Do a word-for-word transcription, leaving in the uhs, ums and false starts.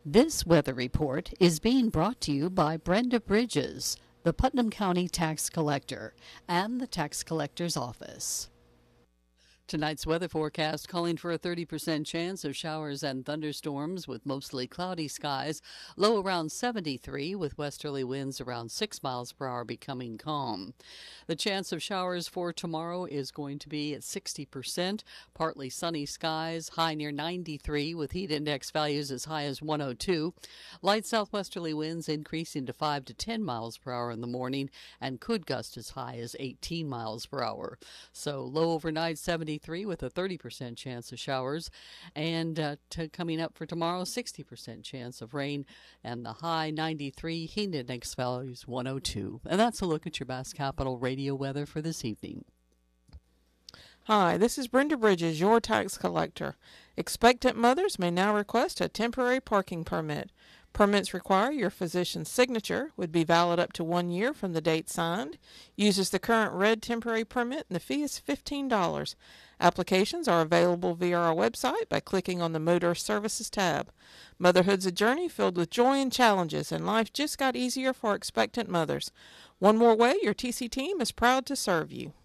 This weather report is being brought to you by Brenda Bridges, the Putnam County Tax Collector, and the Tax Collector's Office. Tonight's weather forecast calling for a thirty percent chance of showers and thunderstorms with mostly cloudy skies, low around seventy-three with westerly winds around six miles per hour becoming calm. The chance of showers for tomorrow is going to be at sixty percent, partly sunny skies, high near ninety-three with heat index values as high as one oh two. Light southwesterly winds increasing to five to ten miles per hour in the morning and could gust as high as eighteen miles per hour. So low overnight seventy-three with a thirty percent chance of showers, and uh, to coming up for tomorrow, sixty percent chance of rain, and the high ninety-three, heat index values one oh two. And that's a look at your Bass Capital radio weather for this evening. Hi, this is Brenda Bridges, your tax collector. Expectant mothers may now request a temporary parking permit. Permits require your physician's signature, would be valid up to one year from the date signed, uses the current red temporary permit, and the fee is fifteen dollars. Applications are available via our website by clicking on the Motor Services tab. Motherhood's a journey filled with joy and challenges, and life just got easier for expectant mothers. One more way, your T C team is proud to serve you.